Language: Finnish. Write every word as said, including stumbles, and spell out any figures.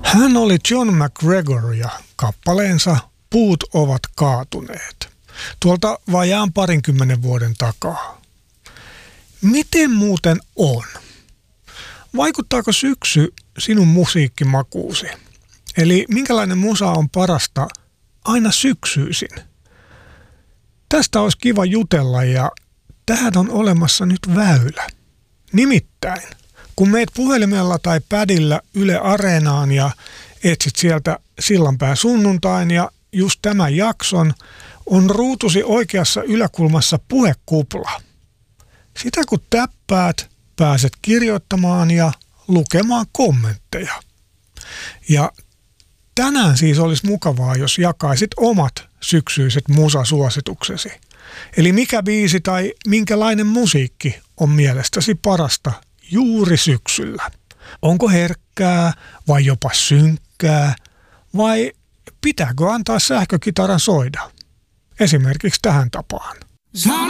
Hän oli John McGregor ja kappaleensa Puut ovat kaatuneet. Tuolta vajaan parinkymmenen vuoden takaa. Miten muuten on? Vaikuttaako syksy sinun musiikkimakuusi? Eli minkälainen musa on parasta aina syksyisin? Tästä olisi kiva jutella ja tähän on olemassa nyt väylä. Nimittäin, kun meet puhelimella tai pädillä Yle Areenaan ja etsit sieltä Sillanpään sunnuntain ja just tämän jakson, on ruutusi oikeassa yläkulmassa puhekupla. Sitä kun täppäät, pääset kirjoittamaan ja lukemaan kommentteja. Ja tänään siis olisi mukavaa, jos jakaisit omat syksyiset musasuosituksesi. Eli mikä biisi tai minkälainen musiikki on mielestäsi parasta juuri syksyllä? Onko herkkää vai jopa synkkää vai pitääkö antaa sähkökitaran soida? Esimerkiksi tähän tapaan.